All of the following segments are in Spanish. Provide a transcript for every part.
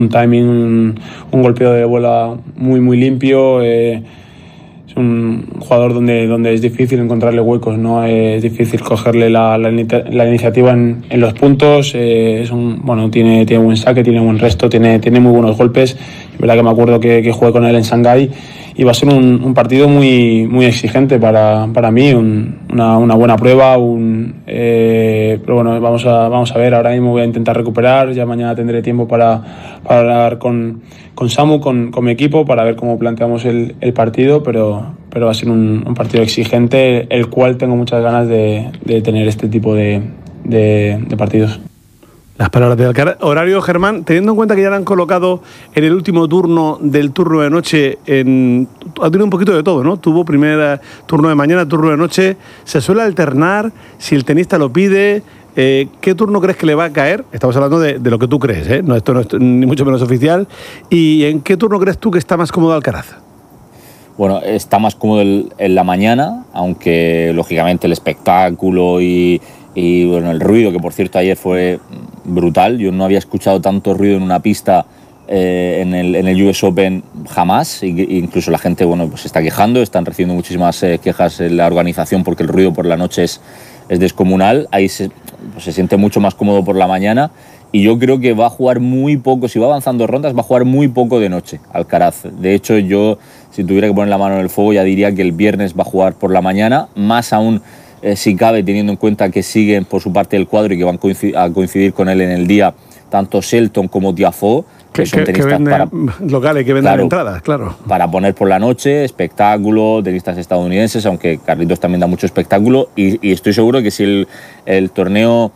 Un timing, un golpeo de bola muy limpio. Es un jugador donde es difícil encontrarle huecos, ¿no? Es difícil cogerle la iniciativa en los puntos. Tiene buen saque, tiene buen resto, tiene muy buenos golpes. Es verdad que me acuerdo que jugué con él en Shanghái y va a ser un partido muy exigente para mí, una buena prueba. Pero bueno, vamos a ver. Ahora mismo voy a intentar recuperar. Ya mañana tendré tiempo para hablar con Samu, con mi equipo, para ver cómo planteamos el partido, pero va a ser un partido exigente, el cual tengo muchas ganas de tener este tipo de partidos. Las palabras de Alcaraz. Horario, Germán, teniendo en cuenta que ya le han colocado en el último turno del turno de noche, ha tenido un poquito de todo, ¿no? Tuvo primer turno de mañana, turno de noche. ¿Se suele alternar si el tenista lo pide? ¿Qué turno crees que le va a caer? Estamos hablando de lo que tú crees, ¿eh? Esto no es ni mucho menos oficial. ¿Y en qué turno crees tú que está más cómodo Alcaraz? Bueno, está más cómodo en la mañana, aunque lógicamente el espectáculo y bueno, el ruido, que por cierto ayer fue brutal. Yo no había escuchado tanto ruido en una pista en el US Open jamás. Incluso la gente, bueno, pues se está quejando, están recibiendo muchísimas quejas en la organización porque el ruido por la noche es descomunal. Ahí se siente mucho más cómodo por la mañana. Y yo creo que va a jugar muy poco, si va avanzando rondas, va a jugar muy poco de noche Alcaraz. De hecho, yo, si tuviera que poner la mano en el fuego, ya diría que el viernes va a jugar por la mañana, más aún si cabe, teniendo en cuenta que siguen por su parte el cuadro y que van a coincidir con él en el día, tanto Shelton como Tiafoe, que son tenistas locales que venden entradas, claro. Para poner por la noche, espectáculo, tenistas estadounidenses, aunque Carlitos también da mucho espectáculo, y estoy seguro que si el torneo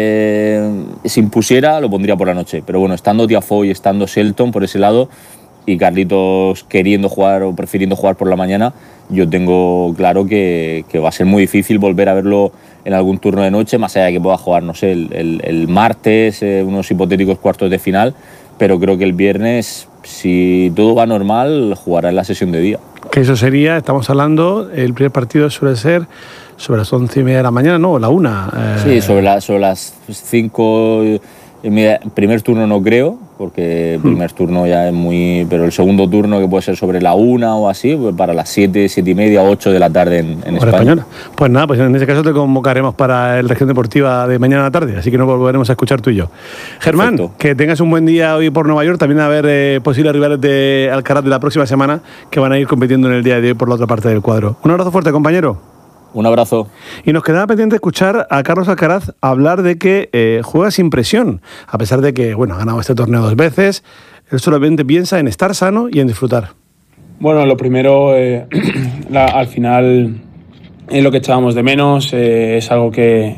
se impusiera, lo pondría por la noche. Pero bueno, estando Tiafoe y estando Shelton por ese lado, y Carlitos queriendo jugar o prefiriendo jugar por la mañana, yo tengo claro que va a ser muy difícil volver a verlo en algún turno de noche, más allá de que pueda jugar, no sé, el martes, unos hipotéticos cuartos de final, pero creo que el viernes, si todo va normal, jugará en la sesión de día. Que eso sería, estamos hablando, el primer partido suele ser sobre las 11:30 de la mañana, ¿no? O la 1. Sí, sobre las 5:30. Primer turno no creo, porque el primer turno ya es muy... Pero el segundo turno, que puede ser sobre la 1 o así, pues para las 7, 7:30, 8 de la tarde en España. Española. Pues nada, pues en ese caso te convocaremos para el Región Deportiva de mañana a la tarde, así que nos volveremos a escuchar tú y yo. Germán, perfecto. Que tengas un buen día hoy por Nueva York. También va a haber posibles rivales de Alcaraz de la próxima semana que van a ir compitiendo en el día de hoy por la otra parte del cuadro. Un abrazo fuerte, compañero. Un abrazo. Y nos quedaba pendiente escuchar a Carlos Alcaraz hablar de que juega sin presión, a pesar de que, bueno, ha ganado este torneo 2 veces. Él solamente piensa en estar sano y en disfrutar. Bueno, lo primero, al final es lo que echábamos de menos, es algo que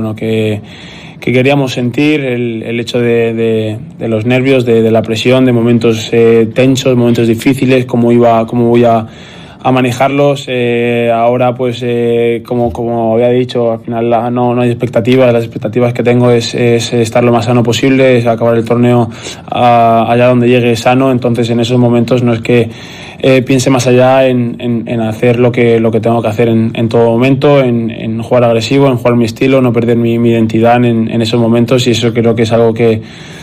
queríamos sentir, el hecho de los nervios, de la presión, de momentos tensos, momentos difíciles, cómo voy a manejarlos. Ahora, pues, como había dicho, al final no hay expectativas. Las expectativas que tengo es estar lo más sano posible, es acabar el torneo allá donde llegue sano. Entonces, en esos momentos no es que piense más allá en hacer lo que tengo que hacer en todo momento, en jugar agresivo, en jugar mi estilo, no perder mi identidad en esos momentos, y eso creo que es algo que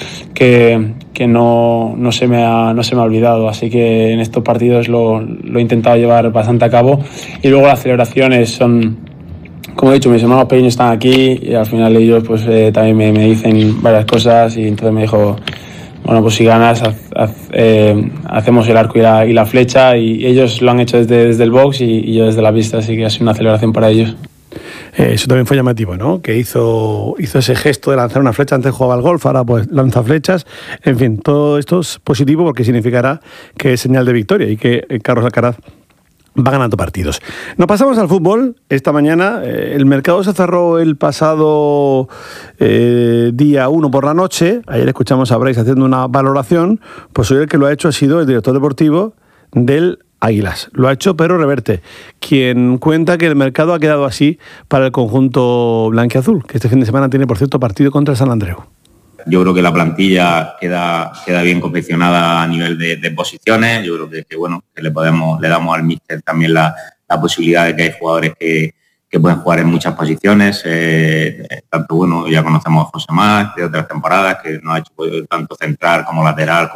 no se me ha olvidado. Así que en estos partidos lo he intentado llevar bastante a cabo. Y luego las celebraciones son, como he dicho, mis hermanos pequeños están aquí y al final ellos pues también me dicen varias cosas, y entonces me dijo, bueno, pues si ganas hacemos el arco y la flecha, y ellos lo han hecho desde el box y yo desde la pista, así que ha sido una celebración para ellos. Eso también fue llamativo, ¿no? Que hizo ese gesto de lanzar una flecha. Antes jugaba al golf, ahora pues lanza flechas. En fin, todo esto es positivo porque significará que es señal de victoria y que Carlos Alcaraz va ganando partidos. Nos pasamos al fútbol. Esta mañana el mercado se cerró el pasado día 1 por la noche. Ayer escuchamos a Bryce haciendo una valoración. Pues hoy el que lo ha hecho ha sido el director deportivo del Águilas. Lo ha hecho Pedro Reverte, quien cuenta que el mercado ha quedado así para el conjunto blanquiazul, que este fin de semana tiene, por cierto, partido contra el San Andreu. Yo creo que la plantilla queda bien confeccionada a nivel de posiciones. Yo creo que le damos al míster también la posibilidad de que hay jugadores que que pueden jugar en muchas posiciones. Tanto, bueno, ya conocemos a José Más de otras temporadas, que no ha hecho tanto central como lateral,